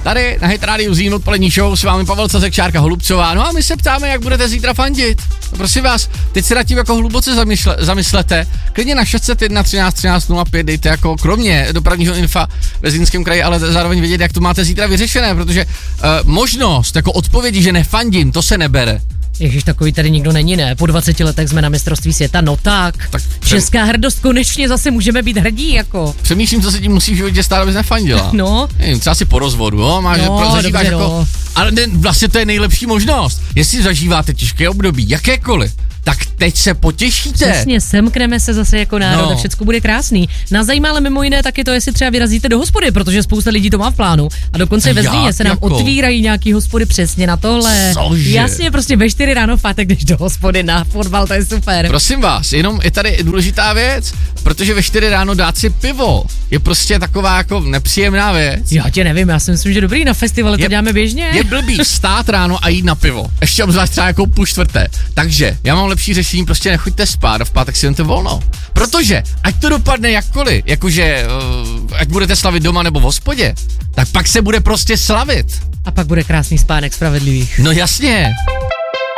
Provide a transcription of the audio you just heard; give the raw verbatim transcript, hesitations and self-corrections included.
Tady na Hit Radio Zín odpolední show s vámi Pavel Cazek, Šárka Holubcová. No a my se ptáme, jak budete zítra fandit. No prosím vás, teď se nad tím jako hluboce zamysle, zamyslete. Klidně na šest set jedna třináct třináct nula pět dejte jako kromě dopravního infa ve Zlínském kraji, ale zároveň vědět, jak to máte zítra vyřešené, protože uh, možnost jako odpovědi, že nefandím, to se nebere. Ježiš, takový tady nikdo není, ne? Po dvaceti letech jsme na mistrovství světa, no tak. tak přem... Česká hrdost, konečně zase můžeme být hrdí, jako. Přemýšlím, co se tím musí v životě stát, abys nefandila. No. Nevím, třeba si po rozvodu, jo? Máš, no, zažíváš dobře, jako... no. Ale ne, vlastně to je nejlepší možnost. Jestli zažíváte těžké období, jakékoliv, tak teď se potěšíte. Přesně, semkneme se zase jako národ no. a všecko bude krásný. Nás zajímá ale mimo jiné taky to, jestli třeba vyrazíte do hospody, protože spousta lidí to má v plánu. A dokonce ve Zlíně se nám jako? otvírají nějaký hospody přesně na tohle. Cože? Jasně, prostě ve čtyři ráno v pátek jdeš do hospody na fotbal, to je super. Prosím vás, jenom je tady důležitá věc, protože ve čtyři ráno dát si pivo je prostě taková jako nepříjemná věc. Já tě nevím, já si myslím, že dobrý, na festivale to je, děláme běžně. Je blbý vstát ráno a jít na pivo. Ještě obzvlášť třeba jako půl čtvrté. Takže já mám lepší řešení, prostě nechoďte spát a v pátek si jen to volno. Protože ať to dopadne jakkoliv, jakože uh, ať budete slavit doma nebo v hospodě, tak pak se bude prostě slavit. A pak bude krásný spánek spravedlivých. No jasně.